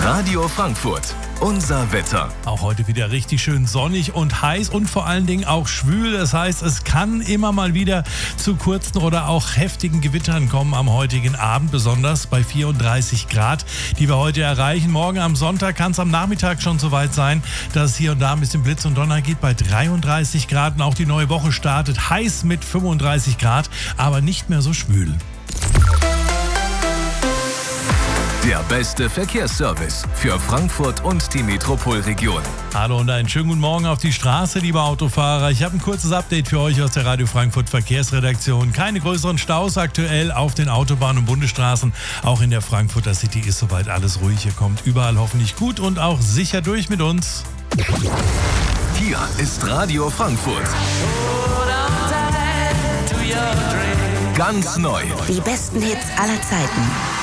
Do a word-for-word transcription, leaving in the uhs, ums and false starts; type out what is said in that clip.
Radio Frankfurt, unser Wetter. Auch heute wieder richtig schön sonnig und heiß und vor allen Dingen auch schwül. Das heißt, es kann immer mal wieder zu kurzen oder auch heftigen Gewittern kommen am heutigen Abend, besonders bei vierunddreißig Grad, die wir heute erreichen. Morgen am Sonntag kann es am Nachmittag schon soweit sein, dass es hier und da ein bisschen Blitz und Donner gibt bei dreiunddreißig Grad. Und auch die neue Woche startet heiß mit fünfunddreißig Grad, aber nicht mehr so schwül. Der beste Verkehrsservice für Frankfurt und die Metropolregion. Hallo und einen schönen guten Morgen auf die Straße, liebe Autofahrer. Ich habe ein kurzes Update für euch aus der Radio Frankfurt Verkehrsredaktion. Keine größeren Staus aktuell auf den Autobahnen und Bundesstraßen. Auch in der Frankfurter City ist soweit alles ruhig. Ihr kommt überall hoffentlich gut und auch sicher durch mit uns. Hier ist Radio Frankfurt. Ganz neu. Die besten Hits aller Zeiten.